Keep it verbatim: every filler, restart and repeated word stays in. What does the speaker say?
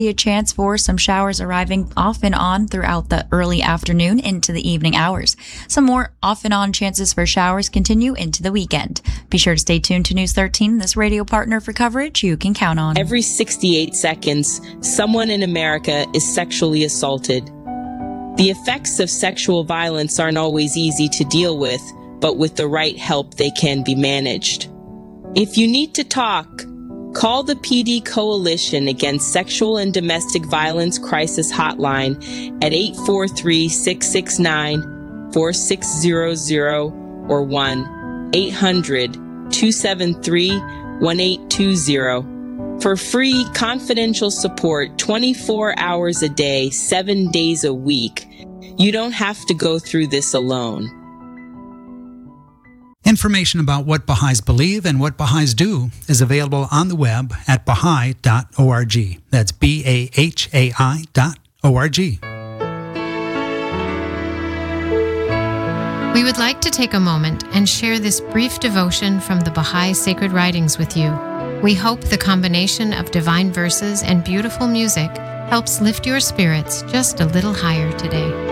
A chance for some showers arriving off and on throughout the early afternoon into the evening hours. Some more off and on chances for showers continue into the weekend. Be sure to stay tuned to News thirteen, this radio partner for coverage you can count on. Every sixty-eight seconds, someone in America is sexually assaulted. The effects of sexual violence aren't always easy to deal with, but with the right help, they can be managed. If you need to talk, call the P D Coalition Against Sexual and Domestic Violence Crisis Hotline at eight four three, six six nine, four six zero zero or one eight hundred, two seven three, one eight two zero. For free, confidential support twenty-four hours a day, seven days a week. You don't have to go through this alone. Information about what Baha'is believe and what Baha'is do is available on the web at baha'i dot org. That's B A H A I dot O R G. We would like to take a moment and share this brief devotion from the Baha'i Sacred Writings with you. We hope the combination of divine verses and beautiful music helps lift your spirits just a little higher today.